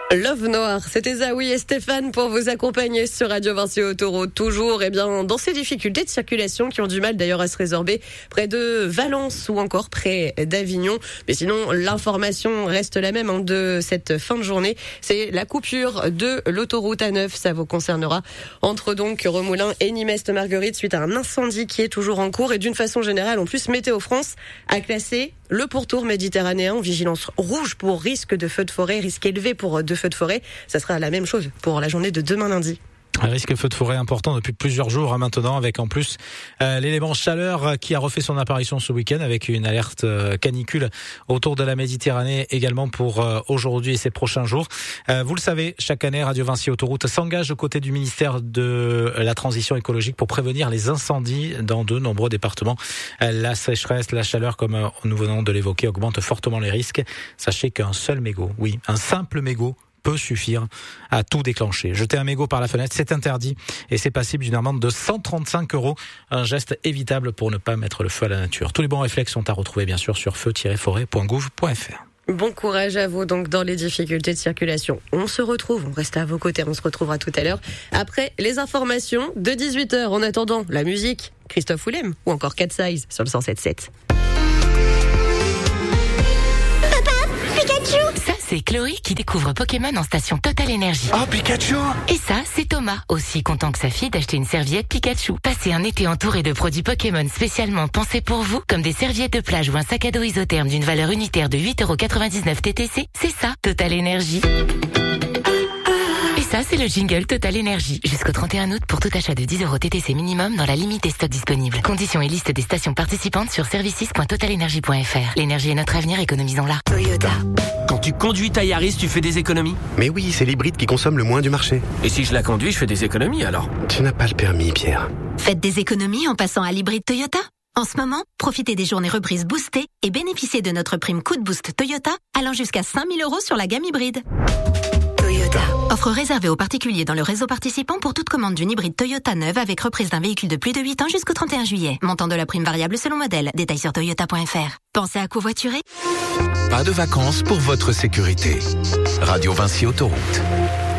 Love Noir, c'était Zawi et Stéphane pour vous accompagner sur Radio Vinci Autoroute. Toujours, dans ces difficultés de circulation qui ont du mal d'ailleurs à se résorber près de Valence ou encore près d'Avignon. Mais sinon, l'information reste la même de cette fin de journée. C'est la coupure de l'autoroute A9. Ça vous concernera entre donc Remoulins et Nimeste-Marguerite suite à un incendie qui est toujours en cours. Et d'une façon générale, en plus, Météo France a classé le pourtour méditerranéen en vigilance rouge pour risque de feux de forêt, risque élevé pour de feux de forêt. Ça sera la même chose pour la journée de demain lundi. Un risque feu de forêt important depuis plusieurs jours maintenant, avec en plus l'élément chaleur qui a refait son apparition ce week-end avec une alerte canicule autour de la Méditerranée également pour aujourd'hui et ces prochains jours. Vous le savez, chaque année, Radio Vinci Autoroute s'engage aux côtés du ministère de la Transition écologique pour prévenir les incendies dans de nombreux départements. La sécheresse, la chaleur, comme nous venons de l'évoquer, augmente fortement les risques. Sachez qu'un seul mégot, oui, un simple mégot, peut suffire à tout déclencher. Jeter un mégot par la fenêtre, c'est interdit et c'est passible d'une amende de 135 €. Un geste évitable pour ne pas mettre le feu à la nature. Tous les bons réflexes sont à retrouver bien sûr sur feu-forêt.gouv.fr. Bon courage à vous donc dans les difficultés de circulation. On se retrouve, on reste à vos côtés, on se retrouvera tout à l'heure après les informations de 18h. En attendant, la musique, Christophe Willem ou encore Cat Size sur le 107.7. C'est Chloé qui découvre Pokémon en station Total Energy. Oh, Pikachu! Et ça, c'est Thomas, aussi content que sa fille d'acheter une serviette Pikachu. Passez un été entouré de produits Pokémon spécialement pensés pour vous, comme des serviettes de plage ou un sac à dos isotherme d'une valeur unitaire de 8,99 € TTC. C'est ça, Total Energy. Et ça, c'est le jingle Total Energy. Jusqu'au 31 août pour tout achat de 10 € TTC minimum dans la limite des stocks disponibles. Conditions et liste des stations participantes sur services.totalenergy.fr. L'énergie est notre avenir, économisons-la. Toyota. Quand tu conduis ta Yaris, tu fais des économies? Mais oui, c'est l'hybride qui consomme le moins du marché. Et si je la conduis, je fais des économies alors? Tu n'as pas le permis, Pierre. Faites des économies en passant à l'hybride Toyota. En ce moment, profitez des journées reprises boostées et bénéficiez de notre prime coup de boost Toyota allant jusqu'à 5 000 € sur la gamme hybride. Toyota. Offre réservée aux particuliers dans le réseau participant pour toute commande d'une hybride Toyota neuve avec reprise d'un véhicule de plus de 8 ans jusqu'au 31 juillet. Montant de la prime variable selon modèle. Détails sur toyota.fr. Pensez à covoiturer? Pas de vacances pour votre sécurité. Radio Vinci Autoroute.